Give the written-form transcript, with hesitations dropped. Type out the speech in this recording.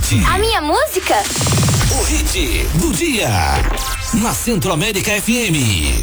hit. A minha música? O hit do dia. Na Centro América FM.